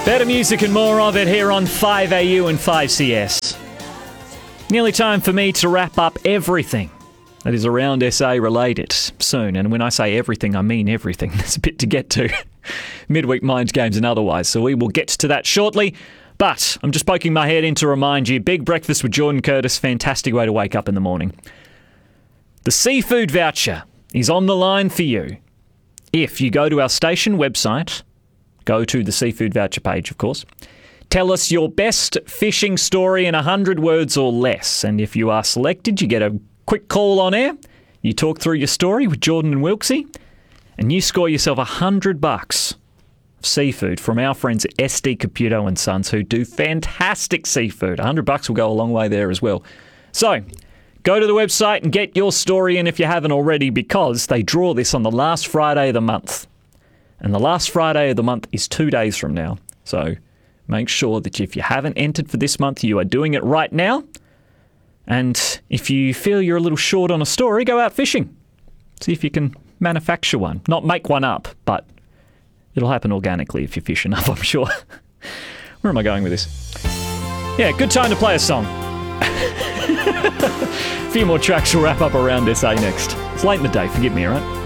Better music and more of it here on 5AU and 5CS. Nearly time for me to wrap up everything that is around SA related soon. And when I say everything, I mean everything. There's a bit to get to. Midweek Minds games and otherwise. So we will get to that shortly. But I'm just poking my head in to remind you, Big Breakfast with Jordan Curtis, fantastic way to wake up in the morning. The seafood voucher is on the line for you. If you go to our station website, go to the seafood voucher page, of course, tell us your best fishing story in 100 words or less. And if you are selected, you get a quick call on air. You talk through your story with Jordan and Wilksy, and you score yourself $100 of seafood from our friends at SD Caputo and Sons, who do fantastic seafood. $100 will go a long way there as well. So go to the website and get your story in if you haven't already, because they draw this on the last Friday of the month. And the last Friday of the month is 2 days from now. So make sure that if you haven't entered for this month, you are doing it right now. And if you feel you're a little short on a story, go out fishing. See if you can manufacture one. Not make one up, but it'll happen organically if you fish enough, I'm sure. Where am I going with this? Yeah, good time to play a song. A few more tracks will wrap up around SA next. It's late in the day, forgive me, all right?